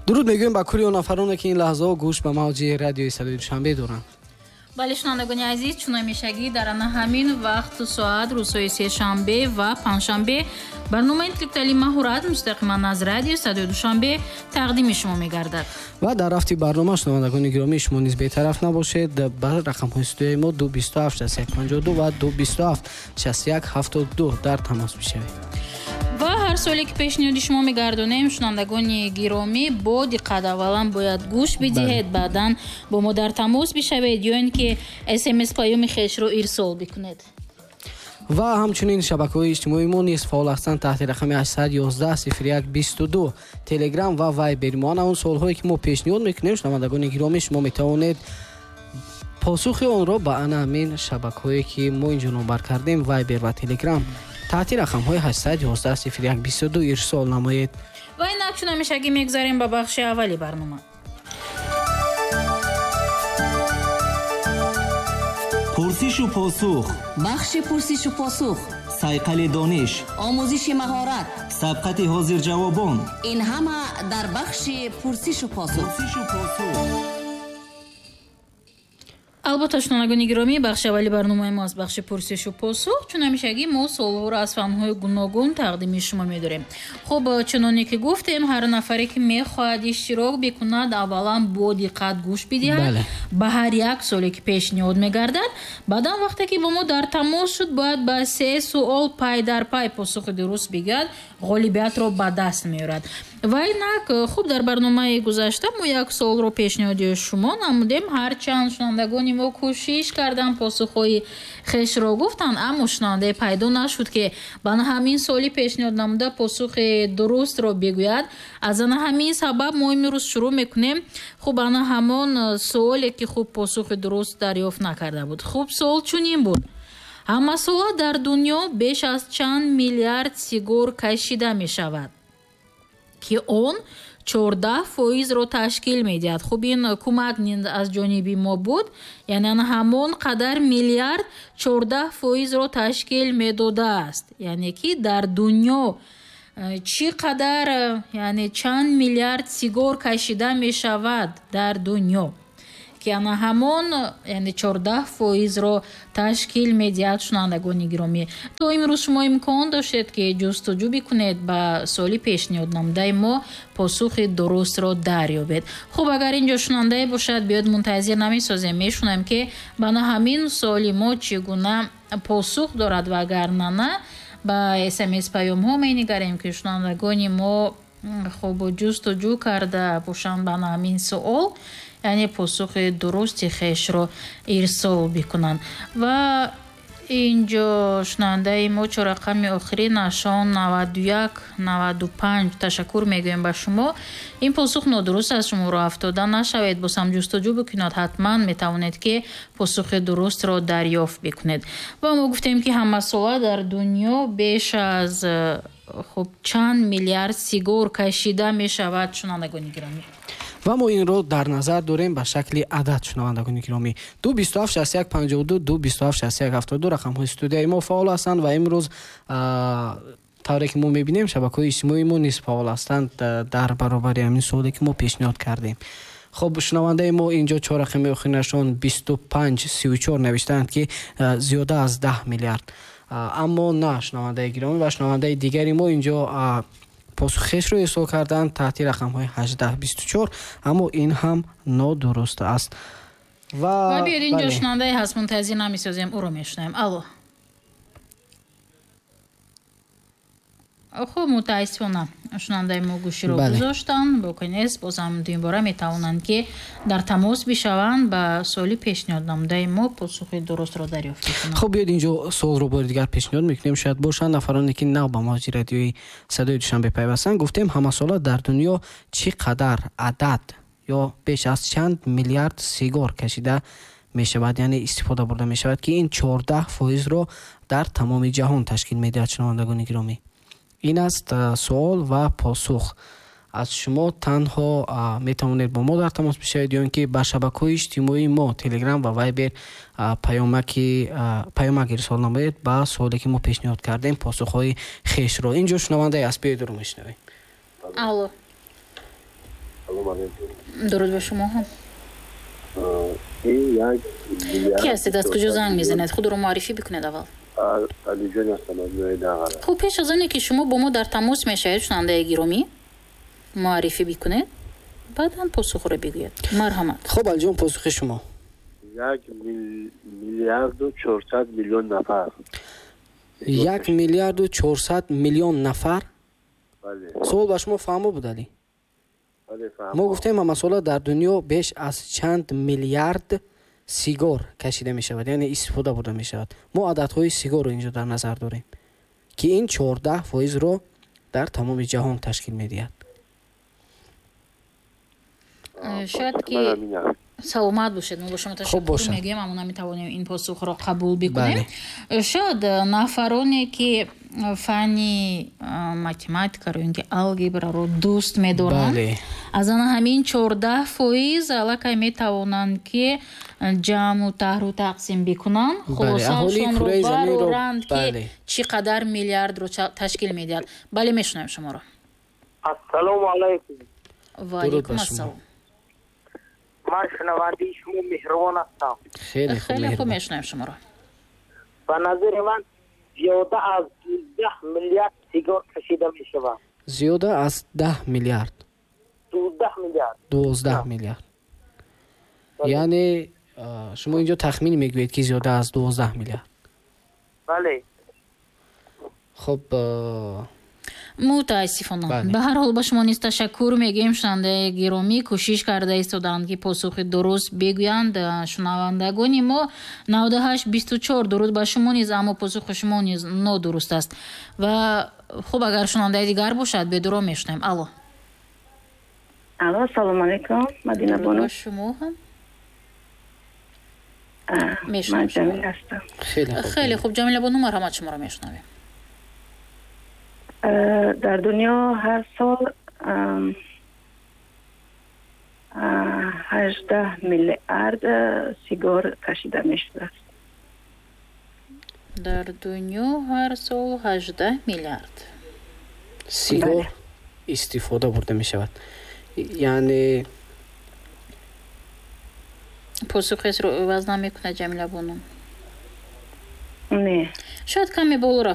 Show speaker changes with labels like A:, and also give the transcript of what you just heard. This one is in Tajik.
A: дуруд мегӯем ба кулли он нафароне ки ин лаҳзаҳо гӯш ба мавҷи радиои Садои Душанбе доранд.
B: бале шунавандагони азиз, чун ҳамешагӣ дар ана ҳамин вақту соат рӯзҳои сешанбе ва панҷшанбе барномаи интеллектуалии маҳорат мустақиман аз радиои Садои Душанбе тақдими шумо мегардад.
A: ва дар рафти барнома шунавандагони гиромӣ шумо низ бетараф набошед. ба рақамҳои студияи мо 227 ва 227 дар тамос бишавед.
B: ва ҳар соле ки пешниҳоди шумо мегардонем шунавандагони гиромӣ бо диққат аввалан бояд гӯш бидиҳед, баъдан бо мо дар тамос бишавед ё ин ки SMS паёми хешро ирсол бикунед.
A: ва ҳамчунин шабакаҳои иҷтимоии мо низ фаъол ҳастанд таҳти рақами 811 01 22 телеграм ва вайбер. мо ана он суолҳое ки мо пешниҳод мекунем шунавандагони гиромӣ шумо метавонед посухи онро ба ана ҳамин шабакаҳое ки мо инҷо номбар кардем вайбер ва телеграм таҳти рақамҳои 811 01 22 ирсол намоед.
B: ва инак чун ҳамешагӣ мегузарем ба бахши аввали барнома.
C: пурсишу посух,
D: бахши пурсишу посух,
C: сайқали дониш,
D: омӯзиши маҳорат,
C: сабқати ҳозирҷавобон.
D: ин ҳама дар бахши пурсишу посух.
B: албатта шунавандагони гиромӣ, бахши аввали барномаи мо аз бахши пурсишу посух. чун ҳамешагӣ мо суолҳоро аз фанҳои гуногун тақдими шумо медорем. хуб, чуноне ки гуфтем, ҳар нафаре ки мехоҳад иштирок бикунад аввалан бо диққат гӯш бидиҳад ба ҳар як суоле ки пешниҳод мегардад. баъдан вақте ки бо мо дар тамос шуд, бояд ба 3 суол пай дар пай посухи дуруст бигӯяд, ғолибиятро ба даст меорад. ва инак хуб, дар барномаи гузашта мо як суолро пешниҳоди шумо намудем. ҳарчанд шунавандагони мо кӯшиш кардан посухҳои хешро гуфтанд, аммо шунавандаe пайдо нашуд ки ба ҳамин суоли пешниҳод намуда посухи дурустро бигӯяд. аз ана ҳамин сабаб мо имрӯз шурӯъ мекунем. хуб, ана ҳамон суоле ки хуб посухи дуруст дарёфт накарда буд. хуб, суол чунин буд: ҳамасола дар дунё беш аз чанд миллиард сигор кашида мешавад ки он 14%-ро ташкил медиҳад? хуб, ин кӯмак аз ҷониби мо буд, яъне ҳамон қадар миллиард 14%-ро ташкил медодааст. яъне ки дар дунё чӣ қадар, яъне чанд миллиард сигор кашида мешавад дар дунё ки ана ҳамон, яъне 14%-ро ташкил медиҳад. шунавандагони гиромӣ, то имрӯз шумо имкон доштед ки ҷустуҷӯ бикунед ба суоли пешниҳод намудаи мо посухи дурустро дарёбед. хуб, агар ин ҷо шунавандае бошад, биёд мунтазир намесозем, мешунем ки ба ҳамин суоли мо чӣ гуна посух дорад ва агар нана ба SMS паёмҳо менигарем ки шунавандагони мо хуб ҷустуҷӯ карда бошанд ба ҳамин суол, яъне посухи дурусти хешро ирсол бикунанд. ва инҷо шунавандаи мо чорақами охирӣ нашон 91-95. ташаккур мегӯем ба шумо. ин посух нодуруст аст, шуморо афтода нашавед, босам ҷустуҷӯ бикунед, ҳатман метавонед ки посухи дурустро дарёфт бикунед. ва мо гуфтем ки ҳамасола дар дунё беш аз хуб чанд миллиард сигор кашида мешавад. шунавандагони гиромӣ,
A: ва мо инро дар назар дорем ба шакли адад. шунавандагони гиромӣ, 227 61 52 227 61 72 рақамҳои студияи мо фаъол ҳастанд ва имрӯз тавре ки мо мебинем шабакаҳои иҷтимоии мо низ фаъол ҳастанд дар баробари ҳамин суоле ки мо пешниҳод кардем. хуб, шунавандаи мо инҷо 4 рақами охиринашон 2534 навиштаанд ки зиёда аз 10 миллиард. аммо на, шунавандаи гиромӣ ва шунавандаи дигари мо инҷо посухешро ирсол карданд таҳти рақамҳои 1824, аммо ин ҳам нодуруст аст.
B: ва биёд инҷо шунавандаи ҳаст, мунтазир намесозем, ӯро мешунавем. алло. хуб, мутаассифона шунавандаи мо гӯширо гузоштанд. боконес бозам дуюмбора метавонанд ки дар тамос бишаванд ба суоли пешниҳод намудаи мо посухи дурустро дарёфт кунанд.
A: хуб, биёд инҷо суолро бори дигар пешниҳод мекунем. шояд бошанд нафароне ки нав ба мавҷи радиои Садои Душанбе пайвастанд. гуфтем ҳамасола дар дунё чӣ қадар адад ё беш аз чанд миллиард сигор кашида мешавад, яъне истифода бурда мешавад ки ин 14%-ро дар тамоми ҷаҳон ташкил медиҳад. шунавандагони гиромӣ, ин аст суол ва посух. аз шумо танҳо метавонед бо мо дар тамос бишавед ё ин ки ба шабакаҳои иҷтимоии мо телеграм ва вайбер паёмак ирсол намоед ба суоле ки мо пешниҳод кардем посухҳои хешро. ин ҷо шунавандаe аст, биёед ӯро мешунавем.
B: алло.
E: алло,
B: дуруд ба шумо ҳам.
E: این یک
B: کی هستید از کجا زنگ میزنید خود رو معرفی بکنید اول.
E: علی جان هستم از نوع دغره.
B: خب پیش از آنی که شما با ما در تماس میشید شنونده گرامی معرفی بکنید بعدا پاسخ رو بگوید. مرحمت.
A: خب علی جان پاسخ شما.
E: 1,400,000,000 نفر.
A: 1,400,000,000 نفر.
E: بله.
A: سوال با شما فهمو بود علی. ما گفتیم مسئله در دنیا بیش از چند میلیارد سیگار کشیده می شود یعنی استفاده برده می شود. ما عددهای سیگار رو اینجا در نظر داریم که این 14% رو در تمام جهان تشکیل می دهد.
B: شاید که سلامت باشید. ما با شما تشکر میگیم اما نمیتوانیم این پاسخ را قبول بکنیم. شاید نفرانی که فنی ماتماتیکا رو اینکه الگبرا رو دوست می‌دارند از آن همین 14% الکی میتوانند که جمع و طرح و تقسیم بکنند خلاصه‌شون رو برآورند که چقدر میلیارد رو تشکیل میدهد. بله میشنویم شما رو.
F: السلام علیکم.
B: و علیکم السلام.
F: من شنونده شما مهربان هستم.
A: خیلی خوب
B: میشنویم شما رو.
F: به نظر من زیاده از 12 میلیارد سیگار کشیده می شود.
A: زیاده از 10 میلیارد.
F: 12 میلیارد.
A: 12 میلیارد. یعنی شما اینجا تخمین میگوید که زیاده از 12 میلیارد.
F: بله.
A: خب
B: متاسفانه به هر حال با شما نیز تشکر میگیم. شنونده گرامی کوشش کرده ایستادند که پاسخ درست بگویند. شنوندگان ما 9824 درود با شما نیز اما پاسخ شما نیز نادرست است و خب اگر شنونده دیگر باشد به درو میشنویم. الو
G: سلام علیکم. مدینه بانو.
B: شما هم
G: من جمیل هستم.
B: خیلی خوب جمیل بانو مرحمت شما رو میشنویم.
G: در دنیا هر سال 18 میلیارد سیگار کشیده می شود.
B: در دنیا هر سال 18 میلیارد
A: سیگار استفاده برده می شود. یعنی
B: پاسخ رو عوض نمیکنه جمیله بانو؟
G: نه.
B: شاید کمی بالاتر